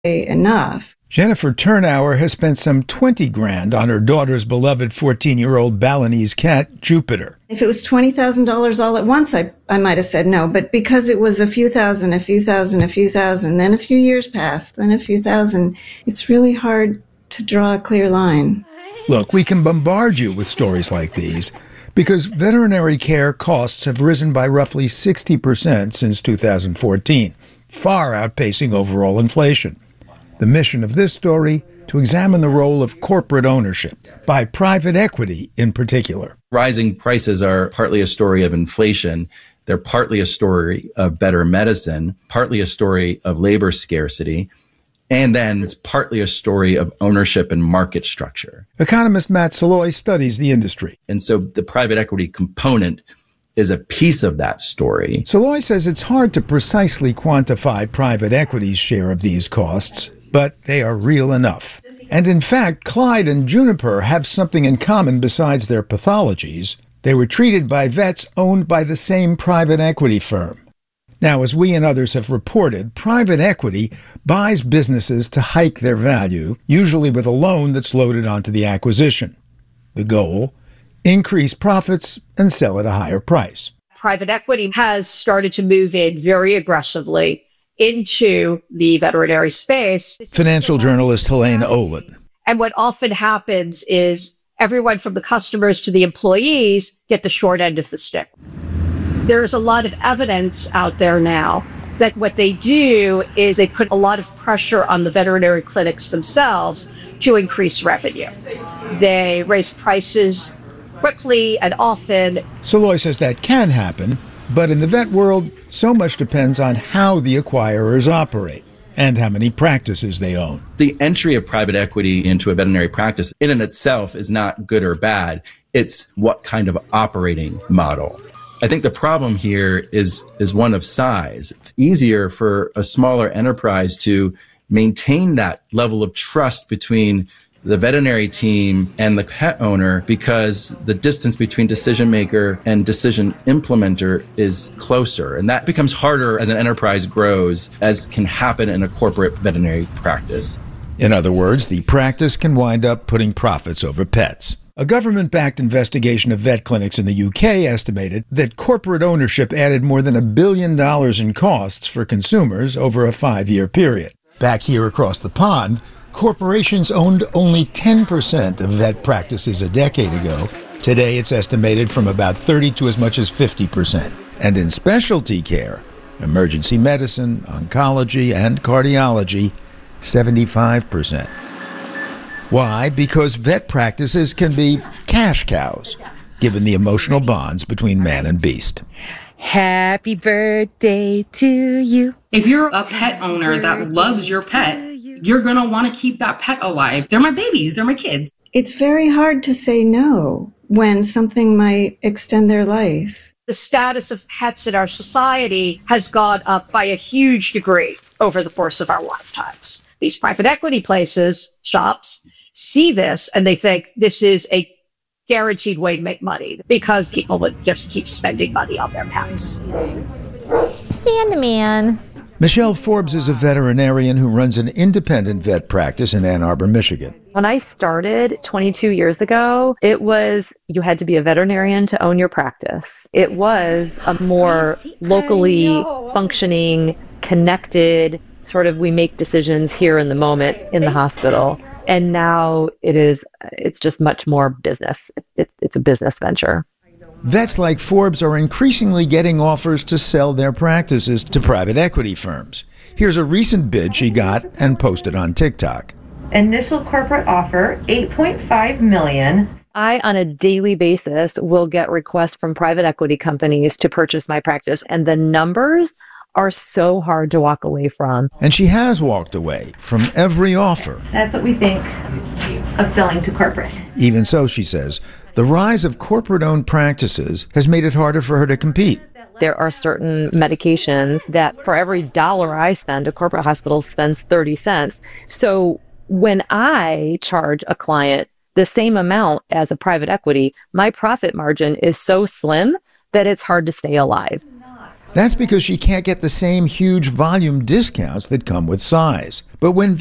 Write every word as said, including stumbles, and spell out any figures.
enough. Jennifer Turnauer has spent some twenty grand on her daughter's beloved fourteen-year-old Balinese cat, Jupiter. If it was twenty thousand dollars all at once, I, I might have said no. But because it was a few thousand, a few thousand, a few thousand, then a few years passed, then a few thousand, it's really hard to draw a clear line. Look, we can bombard you with stories like these because veterinary care costs have risen by roughly sixty percent since two thousand fourteen, far outpacing overall inflation. The mission of this story, to examine the role of corporate ownership, by private equity in particular. Rising prices are partly a story of inflation. They're partly a story of better medicine, partly a story of labor scarcity, and then it's partly a story of ownership and market structure. Economist Matt Saloy studies the industry. And so the private equity component is a piece of that story. Saloy says it's hard to precisely quantify private equity's share of these costs, but they are real enough. And in fact, Clyde and Juniper have something in common besides their pathologies. They were treated by vets owned by the same private equity firm. Now, as we and others have reported, private equity buys businesses to hike their value, usually with a loan that's loaded onto the acquisition. The goal? Increase profits and sell at a higher price. Private equity has started to move in very aggressively into the veterinary space. Financial journalist Helene Olin. And what often happens is everyone from the customers to the employees get the short end of the stick. There's a lot of evidence out there now that what they do is they put a lot of pressure on the veterinary clinics themselves to increase revenue. They raise prices quickly and often. Saloy says that can happen, but in the vet world, so much depends on how the acquirers operate and how many practices they own. The entry of private equity into a veterinary practice in and itself is not good or bad. It's what kind of operating model. I think the problem here is, is one of size. It's easier for a smaller enterprise to maintain that level of trust between the veterinary team and the pet owner because the distance between decision maker and decision implementer is closer. And that becomes harder as an enterprise grows, as can happen in a corporate veterinary practice. In other words, the practice can wind up putting profits over pets. A government-backed investigation of vet clinics in the U K estimated that corporate ownership added more than a billion dollars in costs for consumers over a five-year period. Back here across the pond, corporations owned only ten percent of vet practices a decade ago. Today, it's estimated from about thirty to as much as fifty percent. And in specialty care, emergency medicine, oncology, and cardiology, seventy-five percent. Why? Because vet practices can be cash cows, given the emotional bonds between man and beast. Happy birthday to you. If you're a pet owner that loves your pet, you're going to want to keep that pet alive. They're my babies. They're my kids. It's very hard to say no when something might extend their life. The status of pets in our society has gone up by a huge degree over the course of our lifetimes. These private equity places, shops, see this and they think this is a guaranteed way to make money because people would just keep spending money on their pets. Stand a man. Michelle Forbes is a veterinarian who runs an independent vet practice in Ann Arbor, Michigan. When I started twenty-two years ago, it was you had to be a veterinarian to own your practice. It was a more locally functioning, connected, sort of we make decisions here in the moment in the hospital. And now it is, it's just much more business. It, it's a business venture. Vets like Forbes are increasingly getting offers to sell their practices to private equity firms. Here's a recent bid she got and posted on TikTok. Initial corporate offer, eight point five million dollars. I, on a daily basis, will get requests from private equity companies to purchase my practice. And the numbers are so hard to walk away from. And she has walked away from every offer. That's what we think of selling to corporate. Even so, she says, the rise of corporate-owned practices has made it harder for her to compete. There are certain medications that for every dollar I spend, a corporate hospital spends thirty cents. So when I charge a client the same amount as a private equity, my profit margin is so slim that it's hard to stay alive. That's because she can't get the same huge volume discounts that come with size. But when